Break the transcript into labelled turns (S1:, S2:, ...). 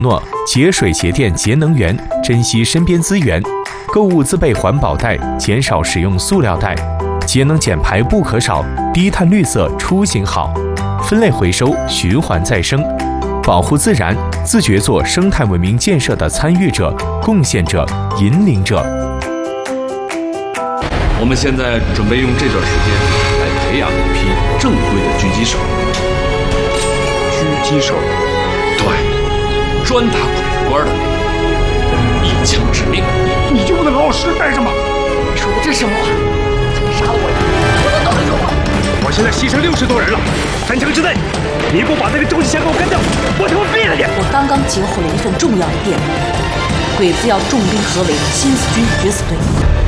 S1: 诺节水节电节能源，珍惜身边资源，购物自备环保袋，减少使用塑料袋，节能减排不可少，低碳绿色出行好，分类回收循环再生，保护自然，自觉做生态文明建设的参与者、贡献者、引领者。
S2: 我们现在准备用这段时间来培养一批正规的狙击手。
S3: 狙击手？
S2: 对，专打鬼子官的那种，一枪致命。
S3: 你就不能老老实实待着吗？
S4: 你说的这是什么话？怎么杀我呀？我能懂得说话。
S3: 我现在牺牲60多人了，3枪之内，你不把那个终极侠给我干掉，我就会毙了你！
S4: 我刚刚截获了一份重要的电报，鬼子要重兵合围新四军决死队。